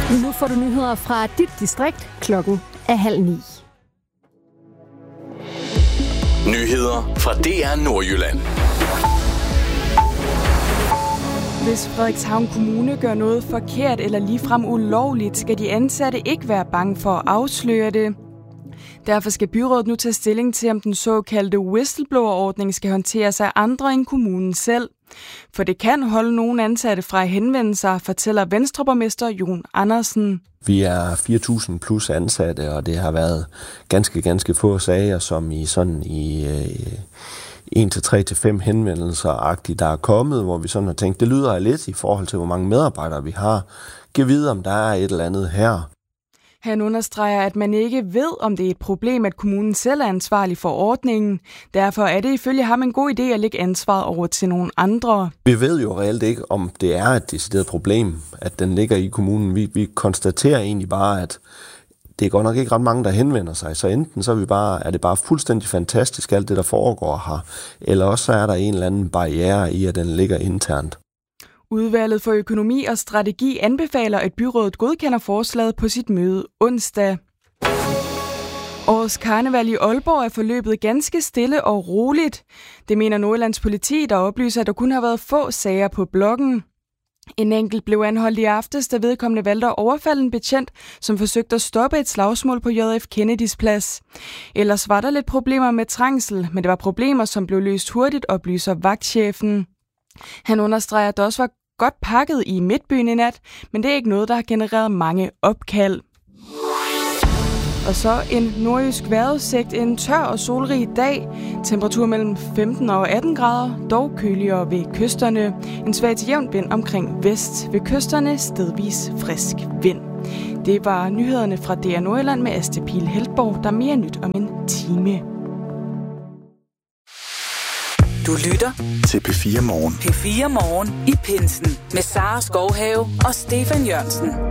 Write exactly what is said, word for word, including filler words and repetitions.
Nu får du nyheder fra dit distrikt. Klokken er halv ni. Nyheder fra D R Nordjylland. Hvis Frederikshavn Kommune gør noget forkert eller ligefrem ulovligt, skal de ansatte ikke være bange for at afsløre det. Derfor skal byrådet nu tage stilling til, om den såkaldte whistleblower-ordning skal håndteres af andre end kommunen selv. For det kan holde nogle ansatte fra at henvende sig, fortæller Venstreborgmester Jon Andersen. Vi er fire tusind plus ansatte, og det har været ganske, ganske få sager, som i sådan i øh, en til tre til fem henvendelser-agtigt, der er kommet, hvor vi sådan har tænkt, det lyder lidt i forhold til, hvor mange medarbejdere vi har. Giv videre, om der er et eller andet her. Han understreger, at man ikke ved, om det er et problem, at kommunen selv er ansvarlig for ordningen. Derfor er det ifølge ham en god idé at lægge ansvaret over til nogle andre. Vi ved jo reelt ikke, om det er et decideret problem, at den ligger i kommunen. Vi, vi konstaterer egentlig bare, at det er godt nok ikke ret mange, der henvender sig. Så enten så er, vi bare, er det bare fuldstændig fantastisk, alt det, der foregår her, eller også så er der en eller anden barriere i, at den ligger internt. Udvalget for økonomi og strategi anbefaler, at byrådet godkender forslaget på sit møde onsdag. Årets karneval i Aalborg er forløbet ganske stille og roligt. Det mener Nordjyllands politi, der oplyser, at der kun har været få sager på bloggen. En enkelt blev anholdt i aftes, da vedkommende valgte at overfalde en betjent, som forsøgte at stoppe et slagsmål på J F Kennedys plads. Ellers var der lidt problemer med trængsel, men det var problemer, som blev løst hurtigt, oplyser vagtchefen. Han understreger, at der også var godt pakket i Midtbyen i nat, men det er ikke noget, der har genereret mange opkald. Og så en nordjysk vejrudsigt, en tør og solrig dag. Temperatur mellem femten og atten grader, dog køligere ved kysterne. En svag til jævn vind omkring vest. Ved kysterne stedvis frisk vind. Det var nyhederne fra D R Nordjylland med Aste Pihl Heltborg, der er mere nyt om en time. Du lytter til P fire Morgen. P fire Morgen i Pinsen med Sara Skovhave og Stefan Jørgensen.